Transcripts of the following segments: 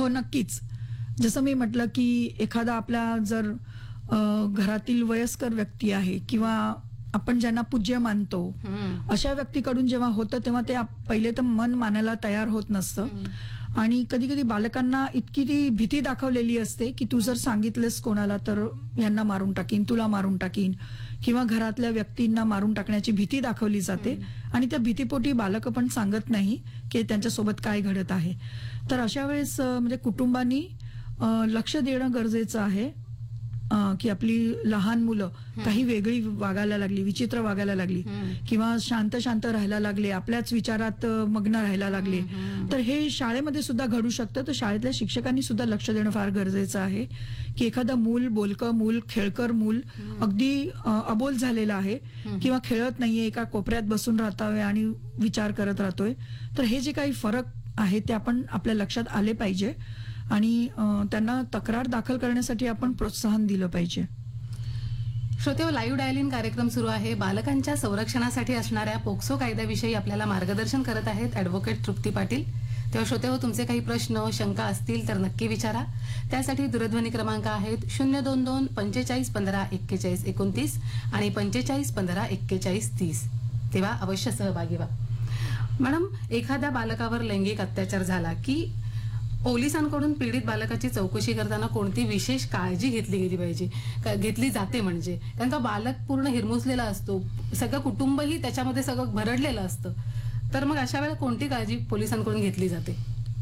नक्कीच. जसं मी म्हटलं की एखादा आपला जर घरातील वयस्कर व्यक्ती आहे किंवा आपण ज्यांना पूज्य मानतो अशा व्यक्तीकडून जेव्हा होतं तेव्हा ते पहिले तर मन मानायला तयार होत नसतं. आणि कधी कधी बालकांना इतकी ती भीती दाखवलेली असते की तू जर सांगितलंस कोणाला तर यांना मारून टाकीन, तुला मारून टाकीन, किंवा घरातल्या व्यक्तींना मारून टाकण्याची भीती दाखवली जाते. आणि त्या भीतीपोटी बालक पण सांगत नाही की त्यांच्यासोबत काय घडत आहे. तर अशा वेळेस म्हणजे कुटुंबांनी लक्ष देणं गरजेचं आहे की आपली लहान मुलं काही वेगळी वागायला लागली, विचित्र वागायला लागली किंवा शांत शांत राहायला लागले, आपल्याच विचारात मग्न राहायला लागले, तर हे शाळेमध्ये सुद्धा घडू शकतं. तर शाळेतल्या शिक्षकांनी सुद्धा लक्ष देणं फार गरजेचं आहे की एखादं मूल, बोलकं मूल, खेळकर मूल अगदी अबोल झालेलं आहे किंवा खेळत नाहीये, एका कोपऱ्यात बसून राहतोय आणि विचार करत राहतोय, तर हे जे काही फरक आहे ते आपण आपल्या लक्षात आले पाहिजे आणि त्यांना तक्रार दाखल करण्यासाठी आपण प्रोत्साहन दिलं पाहिजे. श्रोतेहो, लाईव्ह डायलिंग कार्यक्रम सुरू आहे. बालकांच्या संरक्षणासाठी असणाऱ्या पोक्सो कायद्याविषयी आपल्याला मार्गदर्शन करत आहेत ॲडव्होकेट तृप्ती पाटील. तेव्हा श्रोतेहो, तुमचे काही प्रश्न शंका असतील तर नक्की विचारा. त्यासाठी दूरध्वनी क्रमांक आहेत 022 45 15 41 29 आणि 45 15 41 30. तेव्हा अवश्य सहभागी व्हा. मॅडम, एखाद्या बालकावर लैंगिक अत्याचार झाला की पोलिसांकडून पीडित बालकाची चौकशी करताना कोणती विशेष काळजी घेतली गेली पाहिजे, घेतली जाते? म्हणजे कारण का बालक पूर्ण हिरमुसलेला असतो, सगळं कुटुंबही त्याच्यामध्ये सगळं भरडलेलं असतं, तर मग अशा वेळेला कोणती काळजी पोलिसांकडून घेतली जाते?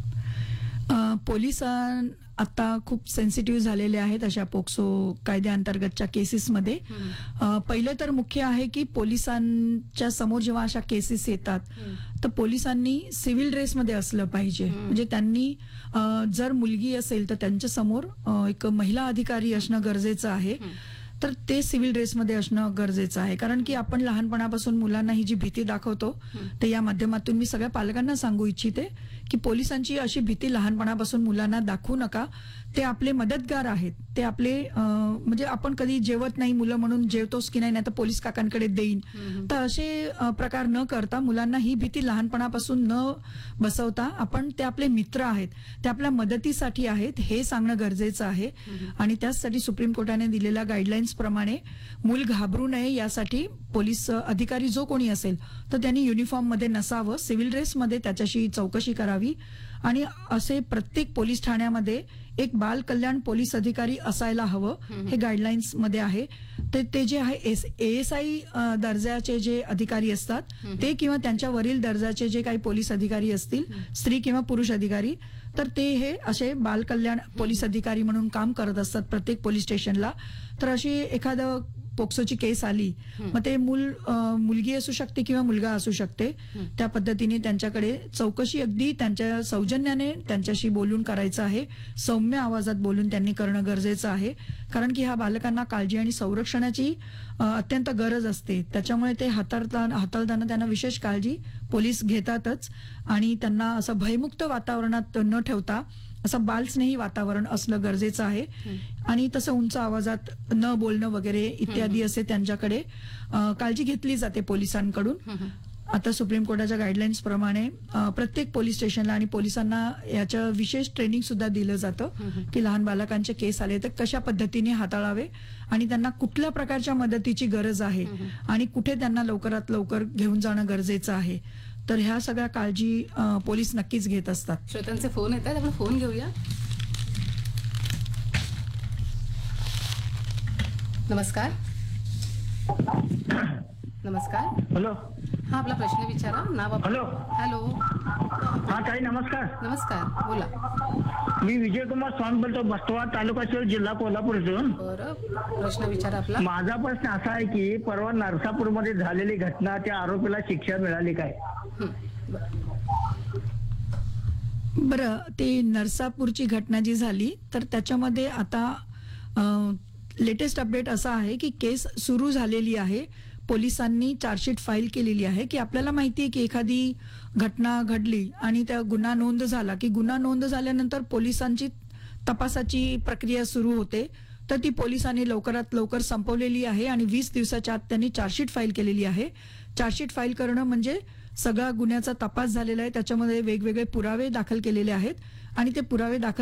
पोलिसां आता खूप सेन्सिटिव्ह झालेले आहेत अशा पोक्सो कायद्याअंतर्गतच्या केसेसमध्ये. पहिलं तर मुख्य आहे की पोलिसांच्या समोर जेव्हा अशा केसेस येतात तर पोलिसांनी सिव्हिल ड्रेसमध्ये असलं पाहिजे. म्हणजे त्यांनी जर मुलगी असेल तर त्यांच्या समोर एक महिला अधिकारी असणं गरजेचं आहे. तर ते सिव्हिल ड्रेसमध्ये असणं गरजेचं आहे. कारण की आपण लहानपणापासून मुलांना ही जी भीती दाखवतो ते या माध्यमातून मी सगळ्या पालकांना सांगू इच्छिते की पोलिसांची अशी भीती लहानपणापासून मुलांना दाखवू नका. ते आपले मदतगार आहेत, ते आपले म्हणजे आपण कधी जेवत नाही मुलं म्हणून जेवतोस की नाही तर पोलीस काकांकडे देईन, तर असे प्रकार न करता मुलांना ही भीती लहानपणापासून न बसवता आपण ते आपले मित्र आहेत, ते आपल्या मदतीसाठी आहेत हे सांगणं गरजेचं आहे. आणि त्याचसाठी सुप्रीम कोर्टाने दिलेल्या गाईडलाईन्स प्रमाणे मूल घाबरू नये यासाठी पोलीस अधिकारी जो कोणी असेल तर त्यांनी युनिफॉर्म मध्ये नसावं, सिव्हिल ड्रेसमध्ये त्याच्याशी चौकशी करावी. आणि असे प्रत्येक पोलीस ठाण्यामध्ये एक बाल कल्याण पोलीस अधिकारी असायला हवं, हे गाईडलाईन्स मध्ये आहे. ते जे आहे ASI दर्जाचे जे अधिकारी असतात ते किंवा त्यांच्या वरील दर्जाचे जे काही पोलीस अधिकारी असतील, स्त्री किंवा पुरुष अधिकारी, तर ते हे असे बाल कल्याण पोलीस अधिकारी म्हणून काम करत असतात प्रत्येक पोलीस स्टेशनला. तर अशी एखादं पोक्सोची केस आली मग ते मुलगी असू शकते किंवा मुलगा असू शकते, त्या पद्धतीने त्यांच्याकडे चौकशी अगदी त्यांच्या सौजन्याने त्यांच्याशी बोलून करायचं आहे, सौम्य आवाजात बोलून त्यांनी करणं गरजेचं आहे. कारण की ह्या बालकांना काळजी आणि संरक्षणाची अत्यंत गरज असते. त्याच्यामुळे ते हाताळताना त्यांना विशेष काळजी पोलीस घेतातच. आणि त्यांना असं भयमुक्त वातावरणात न ठेवता असं बालस्नेही वातावरण असलं गरजेचं आहे. आणि तसं उंच आवाजात न बोलणं वगैरे इत्यादी असे त्यांच्याकडे काळजी घेतली जाते पोलिसांकडून. आता सुप्रीम कोर्टाच्या गाईडलाईन्स प्रमाणे प्रत्येक पोलीस स्टेशनला आणि पोलिसांना याचं विशेष ट्रेनिंग सुद्धा दिलं जातं की लहान बालकांचे केस आले तर कशा पद्धतीने हाताळावे आणि त्यांना कुठल्या प्रकारच्या मदतीची गरज आहे आणि कुठे त्यांना लवकरात लवकर घेऊन जाणं गरजेचं आहे. तर ह्या सगळ्या काळजी पोलीस नक्कीच घेत असतात. श्रोत्यांचे फोन येत आहेत, आपण फोन घेऊया. नमस्कार. नमस्कार. हॅलो. हा, आपला प्रश्न विचारा. नाव. हॅलो. हॅलो. हा ताई, नमस्कार. नमस्कार, बोला. मी विजयकुमार स्वामी बोलतो, बस्तवा तालुका शिरोळ, जिल्हा कोल्हापूर इथून. बरं, प्रश्न विचारा आपला. माझा प्रश्न असा आहे की परवा नरसापूरमध्ये झालेली घटना, त्या आरोपीला शिक्षा मिळाली काय? बरं, ते नरसापूरची घटना जी झाली तर त्याच्यामध्ये आता लेटेस्ट अपडेट असा आहे की केस सुरू झालेली आहे. पोलिसांनी चार्जशीट फाईल केलेली आहे की आपल्याला माहिती आहे की एखादी घटना घडली आणि त्या गुन्हा नोंद झाला की गुन्हा नोंद झाल्यानंतर पोलिसांची तपासाची प्रक्रिया सुरू होते. तर ती पोलिसांनी लवकरात लवकर संपवलेली आहे आणि 20 दिवसाच्या आत त्यांनी चार्जशीट फाईल केलेली आहे. चार्जशीट फाईल करणं म्हणजे सगळा गुन्ह्याचा तपास झालेला आहे, त्याच्यामध्ये वेगवेगळे पुरावे दाखल केलेले आहेत आणि ते पुरावे दाखल